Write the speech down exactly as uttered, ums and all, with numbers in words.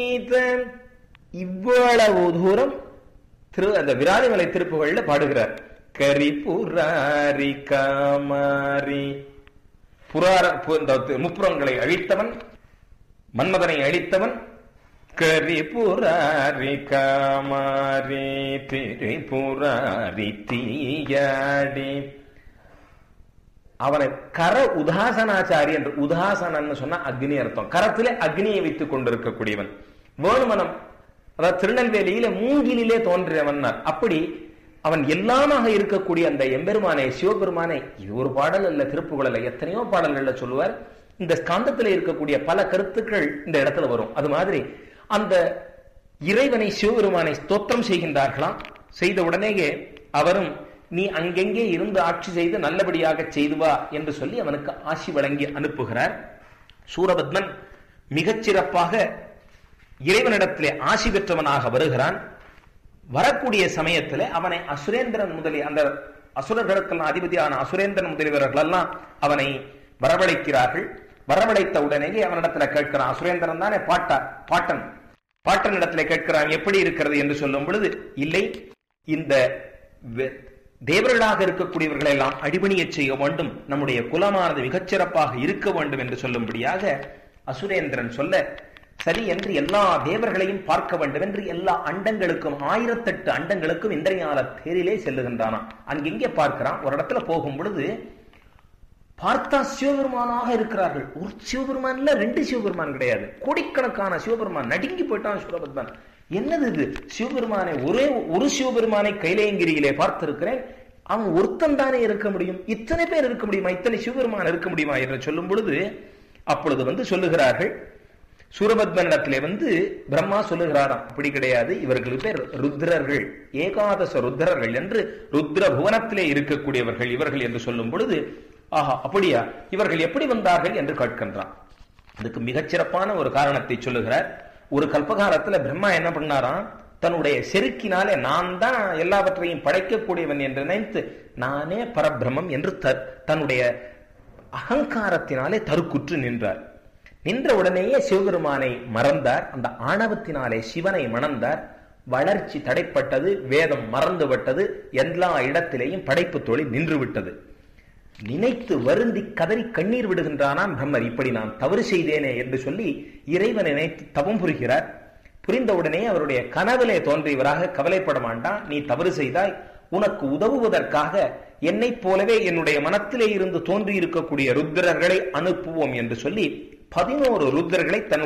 இவ்வளவு தூரம் திரு அந்த விராலிமலை திருப்புகள்ல பாடுகிறார். கரிபுராரி காமாரி புரார முப்புறங்களை அழித்தவன், மன்மதனை அழித்தவன். கரிபுராரி காமாரி திரிபுராரி தீயாடி. அவனை கர உதாசனாச்சாரி என்று, உதாசனன்னு சொன்னா அக்னி அர்த்தம். கரத்திலே அக்னியை வைத்துக் கொண்டிருக்கக்கூடியவன். வேணுமனம் அதாவது திருநெல்வேலியில மூங்கிலே தோன்றியவன். அப்படி அவன் எல்லாமாக இருக்கக்கூடிய அந்த எம்பெருமானை, சிவபெருமானை, இது ஒரு பாடல் அல்ல, திருப்புகழ் அல்ல, எத்தனையோ பாடல்கள்ல சொல்லுவார். இந்த ஸ்காந்தத்தில் இருக்கக்கூடிய பல கருத்துக்கள் இந்த இடத்துல வரும். அது மாதிரி அந்த இறைவனை, சிவபெருமானை ஸ்தோத்திரம் செய்கின்றார்களாம். செய்த உடனேயே அவரும் நீ அங்கெங்கே இருந்து ஆட்சி செய்து நல்லபடியாக செய்து வா என்று சொல்லி அவனுக்கு ஆசி வழங்கி அனுப்புகிறார். சூரபத்மன் மிகச்சிறப்பாக இறைவனிடத்திலே ஆசி பெற்றவனாக வருகிறான். வரக்கூடிய சமயத்தில் அவனை அசுரேந்திரன் முதலிய அந்த அசுரர்களுக்கெல்லாம் அதிபதியான அசுரேந்திரன் முதலியவர்கள் எல்லாம் அவனை வரவழைக்கிறார்கள். வரவழைத்த உடனேயே அவனிடத்துல கேட்கிறான். அசுரேந்திரன் தானே பாட்டா பாட்டன் பாட்டன் இடத்துல கேட்கிறான், எப்படி இருக்கிறது என்று சொல்லும் பொழுது, இல்லை, இந்த தேவர்களாக இருக்கக்கூடியவர்களை எல்லாம் அடிபணிய செய்ய வேண்டும், நம்முடைய குலமானது மிகச்சிறப்பாக இருக்க வேண்டும் என்று சொல்லும்படியாக அசுரேந்திரன் சொல்ல, சரி என்று எல்லா தேவர்களையும் பார்க்க வேண்டும் என்று எல்லா அண்டங்களுக்கும், ஆயிரத்தெட்டு அண்டங்களுக்கும் இந்திரஞால தேரிலே செல்லுகின்றானாம். அங்கெங்கே பார்க்கிறான், ஒரு இடத்துல போகும் பொழுது பார்த்தா சிவபெருமானாக இருக்கிறார்கள். ஒரு சிவபெருமான் இல்ல, ரெண்டு சிவபெருமான் கிடையாது, கோடிக்கணக்கான சிவபெருமான். நடுங்கி போயிட்டான் சூரபத்மன். என்னது இது, சிவபெருமானை ஒரே ஒரு சிவபெருமானை கைலேயங்கிரியிலே பார்த்திருக்கிறேன், அவன் ஒருத்தன் தானே இருக்க முடியும், இத்தனை பேர் இருக்க முடியுமா, இத்தனை சிவபெருமான் இருக்க முடியுமா என்று சொல்லும் பொழுது அப்பொழுது வந்து சொல்லுகிறார்கள், சூரபத்மனிடத்திலே வந்து பிரம்மா சொல்லுகிறாராம், அப்படி கிடையாது, இவர்கள் பேர் ருத்ரர்கள், ஏகாதச ருத்ரர்கள் என்று, ருத்ர புவனத்திலே இருக்கக்கூடியவர்கள் இவர்கள் என்று சொல்லும் பொழுது, ஆஹா அப்படியா, இவர்கள் எப்படி வந்தார்கள் என்று கேட்கின்றான். அதுக்கு மிகச்சிறப்பான ஒரு காரணத்தை சொல்லுகிறார். ஒரு கல்பகாலத்துல பிரம்மா என்ன பண்ணாராம், தன்னுடைய செருக்கினாலே நான் தான் எல்லாவற்றையும் படைக்கக்கூடியவன் என்று நினைத்து நானே பரபிரமம் என்று தன்னுடைய அகங்காரத்தினாலே தருக்குற்று நின்றார். நின்ற உடனேயே சிவபெருமானை மறந்தார். அந்த ஆணவத்தினாலே சிவனை மணந்தார். வளர்ச்சி தடைப்பட்டது, வேதம் மறந்துவிட்டது, எல்லா இடத்திலேயும் படைப்பு தொழில் நின்று விட்டது. நினைத்து வருந்தி கதறி கண்ணீர் விடுகின்றானாம் பிரம்மர், இப்படி நான் தவறு செய்தேனே என்று சொல்லி இறைவனை நினைத்து தவம் புரிகிறார். புரிந்தவுடனே அவருடைய கனவிலே தோன்றியவராக, கவலைப்பட மாட்டான், நீ தவறு செய்தாய், உனக்கு உதவுவதற்காக என்னைப் போலவே என்னுடைய மனத்திலே இருந்து தோன்றி இருக்கக்கூடிய ருத்ரர்களை அனுப்புவோம் என்று சொல்லி பதினோரு ருத்ரர்களை தன்னுடைய